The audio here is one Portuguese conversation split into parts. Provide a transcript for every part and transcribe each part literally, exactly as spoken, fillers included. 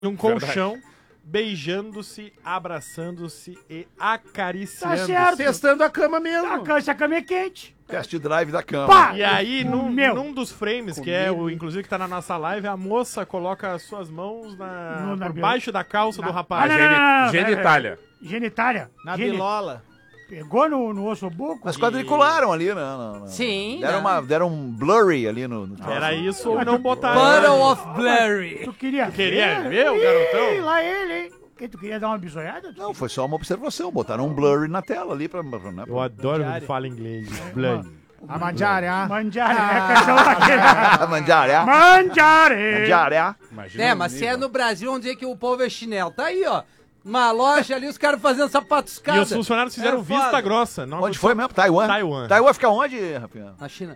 um colchão, beijando-se, abraçando-se e acariciando. Tá certo. Testando a cama mesmo. A cama, essa cama é quente. Test drive da cama. Pá! E aí, num, Meu. num dos frames, que é o, inclusive, que tá na nossa live, a moça coloca as suas mãos na, No- na por bil- baixo da calça na- do Ah, rapaz. não, não, não, não, não, Genitália. Genitália. Na Geni- bilola. Pegou no, no ossobuco? Mas quadricularam ali, né? Não, não. Sim, Deram, né? uma, deram um blurry ali no... no Era isso ou não botar. Bottle of Blurry. Tu queria Queria ver? ver o Ih, garotão? lá ele, hein? Que tu queria dar uma bisoiada? Não, foi só uma observação. Botaram um blurry na tela ali pra... pra né? Eu adoro quando fala inglês. Blood. A mandiária. Mangiare, é a canção daquele. Mandiária. Mangiare. Mandiária. Imagina É, o mas se nível. é no Brasil, vamos dizer que o povo é chinelo. Tá aí, ó. Uma loja ali, os caras fazendo sapatuscada. E os funcionários fizeram É vista foda. grossa. Não Onde foi mesmo? Taiwan? Taiwan. Taiwan fica onde, Rafinha? Na China.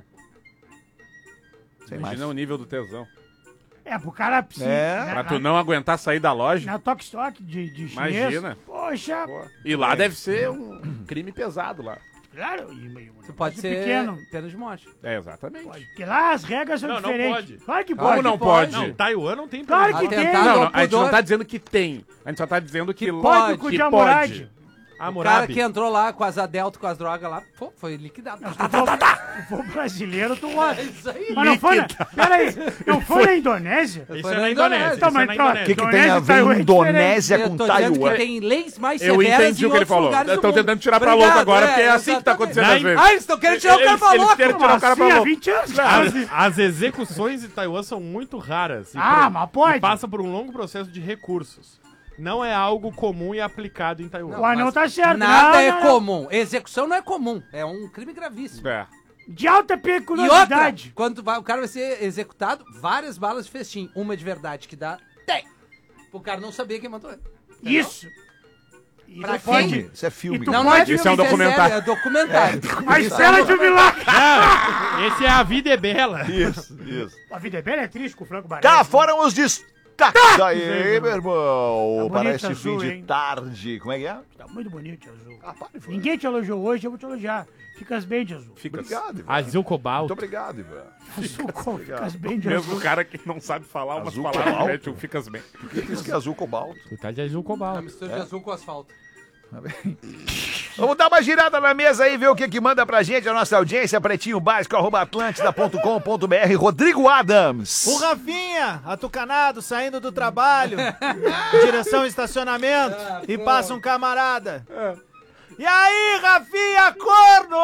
Sei mais. Imagina o nível do tesão. É, pro cara... Sim, É. né, Pra na- tu não aguentar sair da loja. Na Tok Stock de, de chinês. Imagina. Poxa, Pô. E lá deve ser um crime pesado lá. claro. E, e, Você pode ser pequeno. pena de morte. É, exatamente. Porque lá as regras são Não, não diferentes. pode. Claro que Como pode. não pode. pode? Não, Taiwan não tem Claro problema. que tem. Atentado Não, ao não, a gente não pudor. tá dizendo que tem. A gente só tá dizendo que, Pode pode, com o que de Hammurabi. pode. Ah, O cara Murabi. que entrou lá com as Adelto, com as drogas lá, pô, foi liquidado. Se tu for, se for brasileiro, tu roda. É isso aí. Mas não foi na... Pera aí, não foi na Indonésia? Isso Foi é na na Indonésia. Indonésia. Então, Isso é mas na pronto. O Indonésia. que, que tem a Indonésia e Taiwan ver é Indonésia Eu com tô dizendo Taiwan? que tem leis mais Eu severas entendi em o que ele outros falou. lugares do Estão mundo. tentando tirar pra Obrigado, louco agora, é, porque é assim que tá exatamente. acontecendo às vezes. Ah, eles estão querendo tirar o cara Eles- pra eles louco. querem tirar o cara pra Assim, há louco. vinte anos. As, as execuções em Taiwan são muito raras. E Ah, por- mas pode. E passa por um longo processo de recursos. Não é algo comum e aplicado em Taiwan. O anão tá certo. Nada Não, é não, não. comum. Execução não é comum. É um crime gravíssimo. É. De alta E outra, periculosidade. quando tu vai- o cara vai ser executado, várias balas de festim. Uma de verdade que dá, tem. O cara não sabia quem matou ele. Isso. E Pra tu pode... quem? Isso é filme. E tu Não, pode- não é Isso é um filme, documentário. É, é documentário. A espera de um milagre. Não, esse é A Vida é Bela. Isso, isso. A vida é bela, é triste com o Franco Barreto. Tá, foram os destaques aí, meu irmão. Tá Para bonito este azul, fim de hein? tarde. Como é que é? Tá muito bonito, azul. Ah, para, Ivan. Ninguém te elogiou hoje, eu vou te elogiar. Ficas bem de azul. Fica Obrigado, Ivan. Azul cobalto. Muito obrigado, Ivan. Azul, ficas bem de Mesmo azul. o cara que não sabe falar umas Azul palavras, cobalto? mete um ficas bem. Por que isso que é azul cobalto? Tu tá de azul cobalto. Mistura de azul com asfalto. Vamos dar uma girada na mesa aí, ver o que que manda pra gente a nossa audiência, pretinho básico, arroba atlântida ponto com ponto br. Rodrigo Adams. O Rafinha, atucanado, saindo do trabalho, direção estacionamento, e passa um camarada. E aí, Rafinha, corno!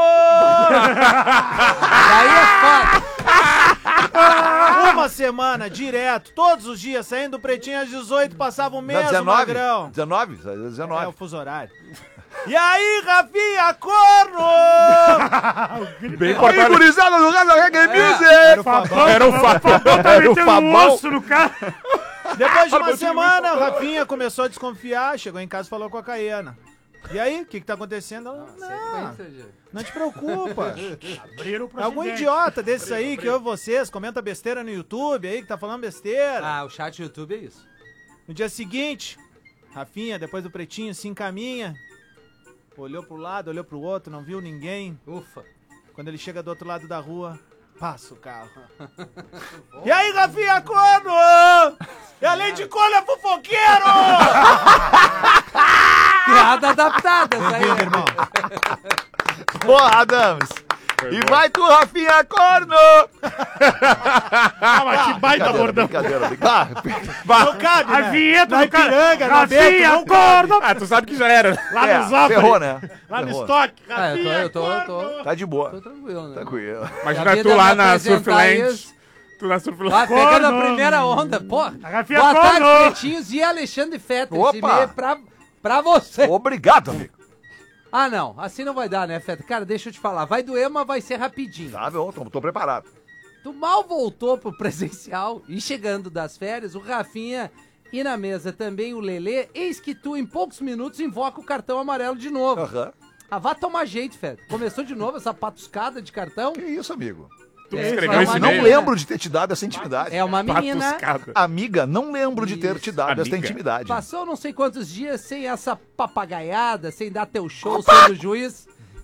Daí é foda. Uma semana, direto, todos os dias, saindo do Pretinho às dezoito, passava o mesmo dezenove? magrão. dezenove? É o dezenove. fuso horário. E aí, Rafinha, corno! Bem Aí, cortado. gurizada do Rádio Reguemize! Era o Fabão. Era o fato. Tá Era o metendo um Fabão. osso no cara. Depois de uma semana, o Rafinha começou a desconfiar, chegou em casa e falou com a Caiana. E aí, o que que tá acontecendo? Ela, não, não te preocupa. Abriram o Algum procedente. idiota desses aí que ouve vocês, comenta besteira no YouTube aí, que tá falando besteira. Ah, o chat do YouTube é isso. No dia seguinte, Rafinha, depois do Pretinho, se encaminha. Olhou pro lado, olhou pro outro, não viu ninguém. Ufa. Quando ele chega do outro lado da rua, passa o carro. E aí, Rafinha, corno? E além de corno, é fofoqueiro! Piada adaptada, essa aí. Bem-vindo, irmão. Boa, Adams! E vai tu, Rafinha, corno! Ah, mas que baita Brincadeira, bordão. brincadeira. brincadeira. Não cabe, A né? vinheta Na do cara. Ipiranga, na Bento, Rafinha, não o corno. Ah, tu sabe que já era. Lá É, no Zafari. ferrou, né? Lá no Ferrou. estoque. Ah, eu tô, Rafinha, eu tô, eu tô, corno. Tá de boa. tô tranquilo, né? Tranquilo. A Imagina vida tu lá me na apresentar Surfland. isso. Tu na Surfland. Lá pegando a Corno. primeira onda, pô. Rafinha, Boa tarde, corno. Pretinhos e Alexandre Fetter. Opa. Esse e-mail é pra, pra você. Obrigado, amigo. Ah, não. Assim não vai dar, né, Fetter? Cara, deixa eu te falar. Vai doer, mas vai ser rapidinho. Tá, meu, tô, tô preparado. Tu mal voltou pro presencial e chegando das férias, o Rafinha e na mesa também o Lelê, eis que tu, em poucos minutos, invoca o cartão amarelo de novo. Aham. Ah, vá tomar jeito, Fetter. Começou de novo essa patuscada de cartão. Que isso, amigo? Tu É, escreveu é esse uma Não e-mail. menina. lembro de ter te dado essa intimidade. É uma menina. Patuscada. Amiga, não lembro de ter te dado essa Amiga. intimidade. Passou não sei quantos dias sem essa papagaiada, sem dar teu show, sendo juiz.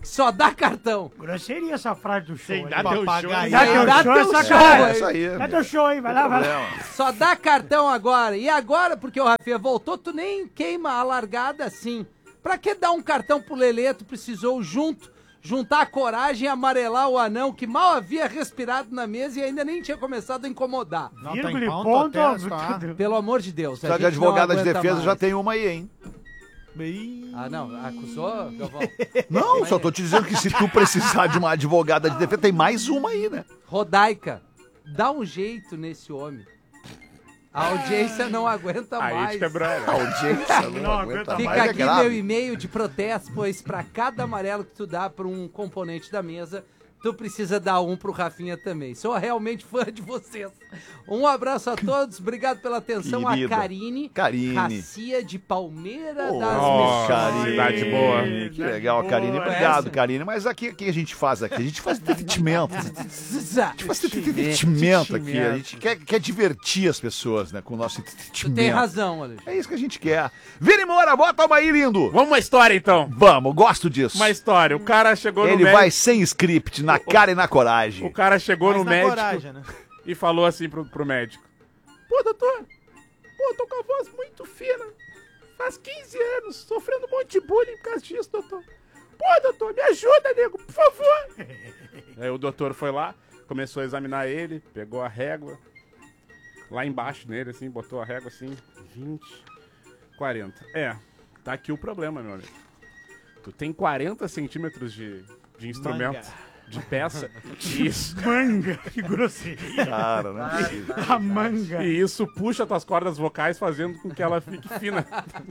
só dá cartão. Grosseria essa frase do show. Sim, aí. dá teu show. Papagaio. Dá teu Dá show, teu é show, sacanagem. É isso aí. Dá meu. teu show aí, vai lá, vai lá. Problema. Só dá cartão agora. E agora, porque o Rafinha voltou, tu nem queima a largada assim. Pra que dar um cartão pro Lelê? Tu precisou junto, juntar a coragem e amarelar o anão que mal havia respirado na mesa e ainda nem tinha começado a incomodar. Não Vírgula tem e pão, ponto. protesto, ah. Pelo amor de Deus. a Só de gente não advogada de aguenta defesa mais. já tem uma aí, hein? Ih. Ah, não. Acusou, Galvão? Não, só tô te dizendo que se tu precisar de uma advogada de defesa, tem mais uma aí, né? Rodaica, dá um jeito nesse homem. A audiência não aguenta Aí mais. te quebrou, né? A audiência não, Não aguenta aguenta mais. Fica é aqui grave. meu e-mail de protesto, pois pra cada amarelo que tu dá pra um componente da mesa, tu precisa dar um pro Rafinha também. Sou realmente fã de vocês. Um abraço a todos, obrigado pela atenção. Querida. A Karine, Karine. Racia de Palmeira Oh, das Oh, Missões. Karine. cidade boa. Que legal, Karine. Obrigado, Karine. Mas aqui o que a gente faz aqui? A gente faz divertimento. A gente faz divertimento aqui. A gente quer, quer divertir as pessoas, né? Com o nosso Tu divertimento. tem razão, Alexandre. É isso que a gente quer. Vini Moura, bota uma aí, lindo. Vamos uma história, então. Vamos, gosto disso. Uma história. O cara chegou no Ele médico. vai sem script, na cara e na coragem. O cara chegou Mas no na médico coragem, né? e falou assim pro, pro médico: Pô, doutor, pô, tô com a voz muito fina. Faz quinze anos, sofrendo um monte de bullying por causa disso, doutor. Pô, doutor, me ajuda, nego, por favor. Aí o doutor foi lá, começou a examinar ele, pegou a régua, lá embaixo nele, assim, botou a régua assim, vinte, quarenta. É, tá aqui o problema, meu amigo. Tu tem quarenta centímetros de, de instrumento, Manga. de peça. Isso. Manga, que grosseria. Cara, não é possível. A manga. E isso puxa tuas cordas vocais, fazendo com que ela fique fina.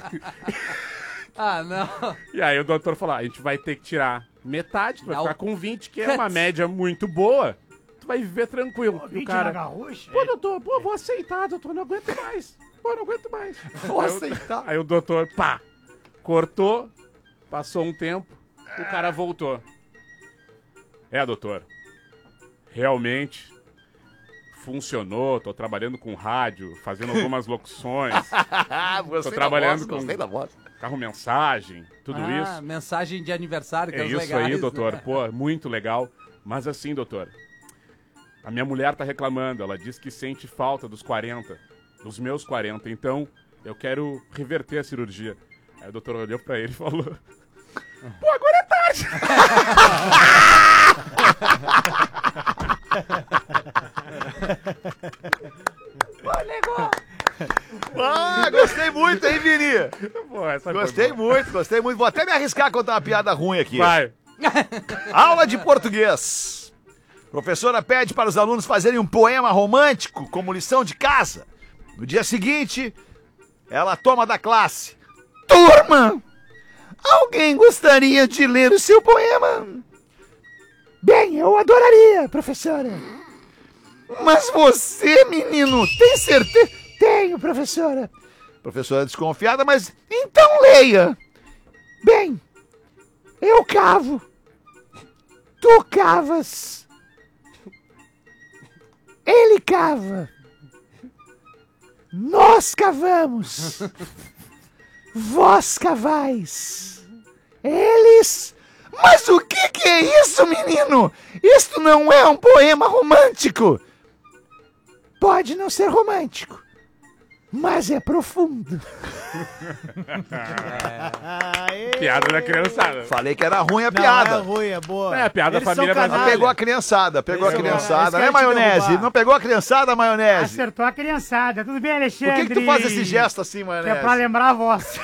Ah, não. E aí o doutor falou: ah, a gente vai ter que tirar metade, tu vai Dá ficar o com vinte, que é cut. uma média muito boa. Tu vai viver tranquilo. E o Vinte na cara, garrucha. pô, doutor, pô, vou aceitar, doutor, não aguento mais. Pô, não aguento mais. Vou Aí o- aceitar. Aí o doutor, pá, cortou, passou um tempo, o cara voltou. É, doutor, realmente funcionou, tô trabalhando com rádio, fazendo algumas locuções, Ah, tô trabalhando com Gostei da voz. carro-mensagem, tudo Ah, isso. mensagem de aniversário, que É isso legais, aí, doutor. né? Pô, muito legal. Mas assim, doutor, a minha mulher tá reclamando. Ela diz que sente falta dos quarenta, dos meus quarenta. Então, eu quero reverter a cirurgia. Aí o doutor olhou pra ele e falou: Pô, agora é tarde. Ah, gostei muito, hein, Vini? Pô, essa foi Gostei boa. muito, gostei muito. Vou até me arriscar a contar uma piada ruim aqui. Vai. Aula de português. Professora pede para os alunos fazerem um poema romântico como lição de casa. No dia seguinte, ela toma da classe. Turma, alguém gostaria de ler o seu poema? Bem, eu adoraria, professora. Mas você, menino, tem certeza? Tenho, professora. Professora desconfiada, mas então leia. Bem, eu cavo. Tu cavas. Ele cava. Nós cavamos. Vós cavais. Eles. Mas o que, que é isso, menino? Isto não é um poema romântico. Pode não ser romântico, mas é profundo. Aê. Piada da criançada. Falei que era ruim a Não, piada. é ruim, é boa. É, a piada da Eles são família canalha. brasileira. Pegou a criançada, pegou Esse a é o- criançada, esse né, quer te maionese? derrubar. Não pegou a criançada, maionese? Acertou a criançada. Tudo bem, Por Alexandre? que, que tu faz esse gesto assim, É maionese? pra lembrar a voz.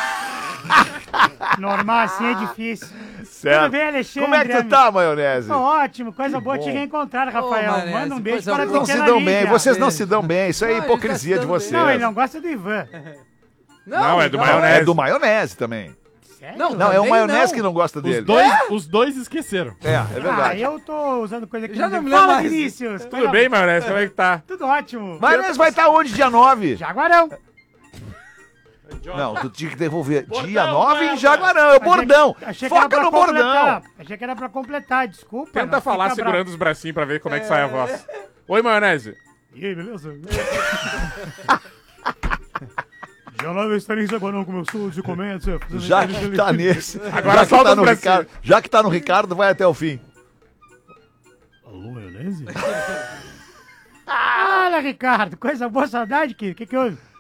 Normal assim é difícil. Certo. Tudo bem, Alexandre? Como é que tu tá, maionese? Tô ótimo, coisa boa te reencontrar, Rafael. Maionese, Manda um beijo coisa para a boa. Vocês não se pequena dão Lívia. bem, vocês não Beijo. se dão bem. Isso aí é Não, ele tá hipocrisia se de dando vocês. bem. Não, ele não gosta do Ivan. Não, é do Não, maionese. é do maionese também. Sério? Não, Não, é o também maionese não. que não gosta Os dele. dois, os dois esqueceram. É, é Ah, verdade. eu tô usando coisa que Já não me Fala, lembro mais. Vinícius. Tudo coisa- bem, maionese? Como é que tá? Tudo ótimo. Maionese vai estar onde, dia nove? Jaguarão. Não, tu tinha que devolver. Bordão, Dia nove em cara. Jaguarão, é o bordão. Achei que era Foca pra no completar. bordão. Achei que era pra completar, desculpa. Tenta não falar fica segurando os bracinhos pra ver como é que sai a voz. Oi, maionese. bravo. E aí, beleza? Já lá vai estar em Zaguanão com meus sons de comédia. Já que tá nesse. Agora já que solta tá um no pra Ricardo, já que tá no Ricardo, vai até o fim. Alô, Eulese? Fala, Ricardo. Coisa boa, saudade, que que que houve?